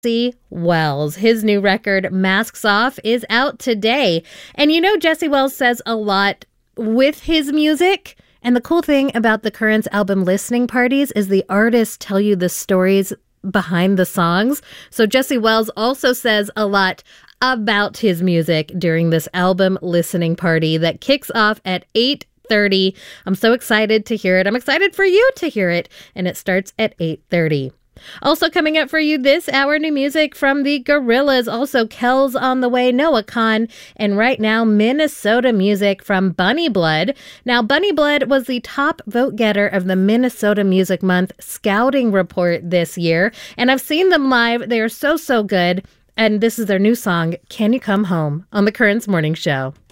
Jesse Wells. His new record, Masks Off, is out today. And you know, Jesse Wells says a lot with his music. And the cool thing about the Currents album listening parties is the artists tell you the stories behind the songs. So Jesse Wells also says a lot about his music during this album listening party that kicks off at 8:30. I'm so excited to hear it. I'm excited for you to hear it. And it starts at 8:30. Also coming up for you this hour, new music from the Gorillaz. Also, Kel's on the way, Noah Kahan, and right now, Minnesota music from Bunny Blood. Now, Bunny Blood was the top vote getter of the Minnesota Music Month Scouting Report this year, and I've seen them live. They are so good, and this is their new song, Can You Come Home, on the Currents Morning Show.